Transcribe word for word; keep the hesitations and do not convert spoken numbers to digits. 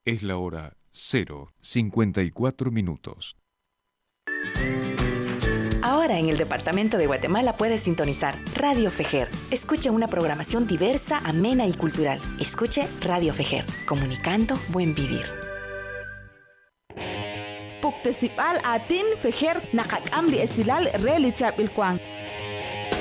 Es la hora cero cincuenta y cuatro minutos. Ahora en el departamento de Guatemala puedes sintonizar Radio Fejer. Escuche una programación diversa, amena y cultural. Escuche Radio Fejer, comunicando buen vivir. Puktesipal atin Fejer nakakam di esilal relichap ilkwang.